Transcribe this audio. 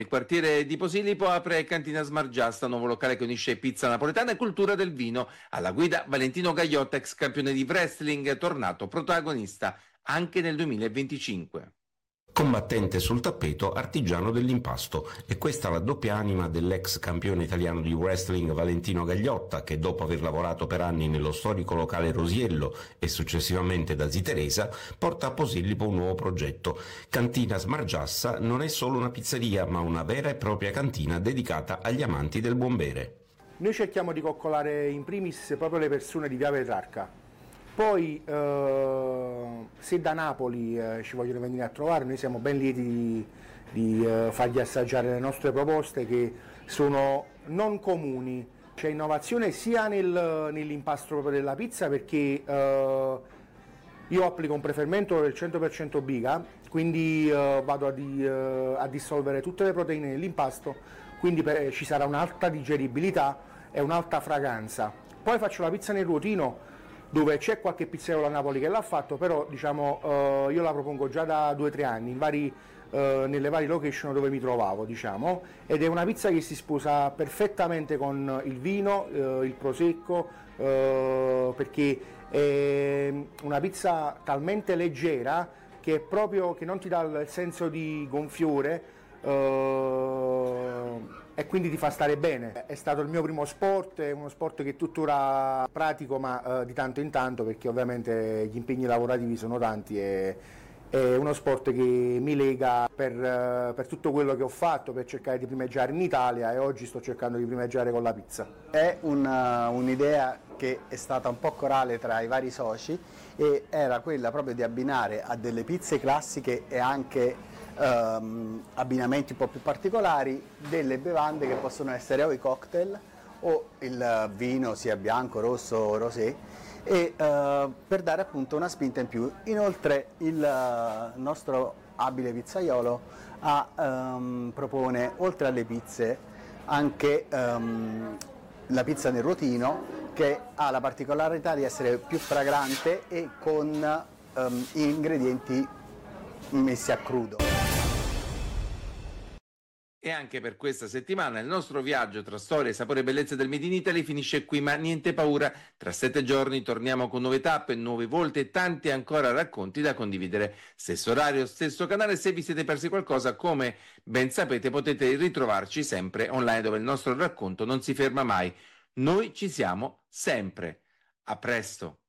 Il quartiere di Posillipo apre Cantina Smargiasta, nuovo locale che unisce pizza napoletana e cultura del vino. Alla guida Valentino Gagliotta, ex campione di wrestling, tornato protagonista anche nel 2025. Combattente sul tappeto, artigiano dell'impasto. E questa la doppia anima dell'ex campione italiano di wrestling Valentino Gagliotta, che dopo aver lavorato per anni nello storico locale Rosiello e successivamente da Ziteresa, porta a Posillipo un nuovo progetto. Cantina Smargiassa non è solo una pizzeria, ma una vera e propria cantina dedicata agli amanti del buon bere. Noi cerchiamo di coccolare in primis proprio le persone di Via Petrarca. Poi se da Napoli ci vogliono venire a trovare, noi siamo ben lieti di fargli assaggiare le nostre proposte, che sono non comuni. C'è innovazione sia nell'impasto proprio della pizza, perché io applico un prefermento del 100% biga, quindi vado a dissolvere tutte le proteine nell'impasto, quindi ci sarà un'alta digeribilità e un'alta fragranza. Poi faccio la pizza nel ruotino, dove c'è qualche pizzaiolo a Napoli che l'ha fatto, però diciamo io la propongo già da 2 o 3 anni nelle varie location dove mi trovavo, diciamo, ed è una pizza che si sposa perfettamente con il vino, il prosecco, perché è una pizza talmente leggera che non ti dà il senso di gonfiore, e quindi ti fa stare bene. È stato il mio primo sport, è uno sport che tuttora pratico, ma di tanto in tanto, perché ovviamente gli impegni lavorativi sono tanti, e è uno sport che mi lega per tutto quello che ho fatto per cercare di primeggiare in Italia, e oggi sto cercando di primeggiare con la pizza. È un'idea che è stata un po' corale tra i vari soci, e era quella proprio di abbinare a delle pizze classiche e anche abbinamenti un po' più particolari delle bevande che possono essere o i cocktail o il vino, sia bianco, rosso o rosé, e per dare appunto una spinta in più. Inoltre il nostro abile pizzaiolo propone, oltre alle pizze, anche la pizza nel ruotino, che ha la particolarità di essere più fragrante e con ingredienti messi a crudo. E anche per questa settimana il nostro viaggio tra storie, sapore e bellezze del Made in Italy finisce qui, ma niente paura, tra 7 giorni torniamo con nuove tappe, nuove volte e tanti ancora racconti da condividere. Stesso orario, stesso canale. Se vi siete persi qualcosa, come ben sapete, potete ritrovarci sempre online, dove il nostro racconto non si ferma mai. Noi ci siamo sempre. A presto!